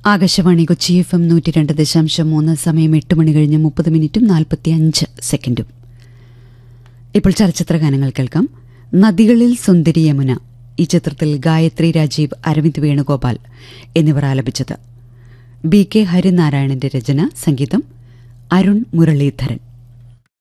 Akashvani Kochi FM 102.3 സമയം 8 മണി കഴിഞ്ഞ് 30:45. ഇപ്പോൾ ചലച്ചിത്ര ഗാനങ്ങൾ കേൾക്കാം. നദികളിൽ സുന്ദരി യമുന ഈ ചിത്രത്തിൽ ഗായത്രി രാജീവ്, അരവിന്ദ് വേണുഗോപാൽ എന്നിവർ ആലപിച്ചത്. BK ഹരിനാരായണന്റെ രചന, സംഗീതം അരുൺ മുരളീധരൻ.